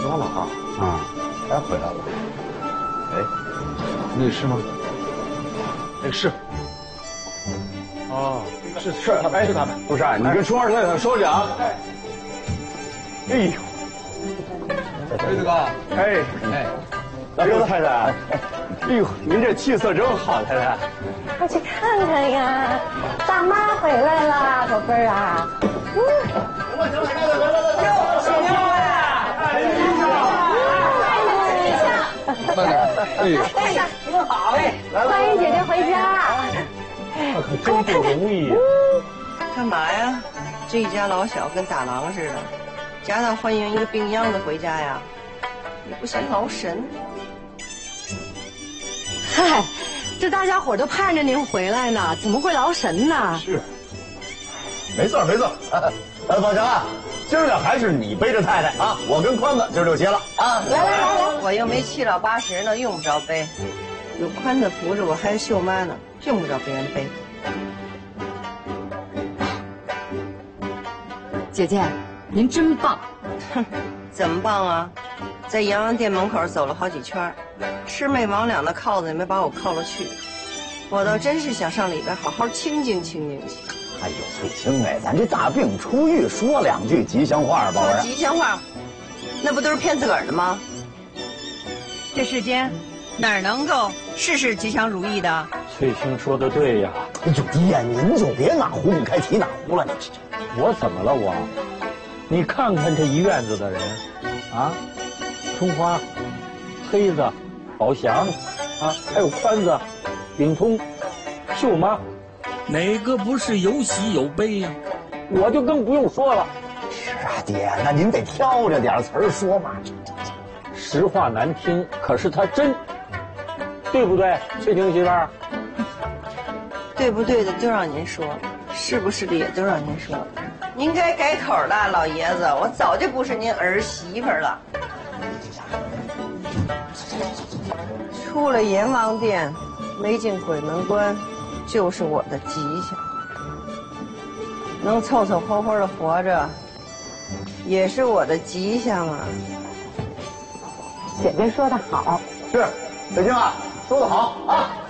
说了啊，还回来了。哎，那是吗？那是。哦，是他们，是他们。 不是，你跟春花太太说去啊。 哎呦， 飞子哥，来，刘太太，哎呦，您这气色真好，太太。 快去看看呀，大妈回来了，宝贝儿啊。 行了，来， 小妞啊！ 慢点， 哎，你好哎，欢迎姐姐回家。 那可真不容易呀。 干嘛呀？这一家老小跟打狼似的，夹道欢迎一个病秧子回家呀？你不嫌劳神？ 嗨，这大家伙都盼着您回来呢，怎么会劳神呢？ 是， 没错。宝强啊，今儿个还是你背着太太啊，我跟宽子今儿就结了啊。 来，我又没7老8十呢，用不着背。有宽子扶着我还是舅妈呢，用不着别人背。 姐姐，您真棒。 哼，怎么棒啊？在洋洋店门口走了好几圈，魑魅魍魉的铐子也没把我铐了去。我倒真是想上里边好好清静去。 哎呦，翠青哎，咱这大病初愈，说2句吉祥话，宝贝儿。 吉祥话，那不都是骗自个儿的吗？ 这世间哪能够事事吉祥如意的？ 翠青说的对呀。 哎呦，爹呀，您就别哪壶不开提哪壶了，你这。 我怎么了我？你看看这一院子的人，啊，春花、黑子、宝祥，啊，还有宽子、秉通、秀妈， 哪个不是有喜有悲呀？ 我就更不用说了。 是啊，爹，那您得挑着点词儿说嘛。 实话难听，可是它真，对不对，翠青媳妇儿？ 对不对的都让您说，是不是的也都让您说。您该改口了，老爷子，我早就不是您儿媳妇了。出了阎王殿，没进鬼门关，就是我的吉祥。能凑凑合合的活着，也是我的吉祥啊。 姐姐说的好。 是，北京啊，说得好啊。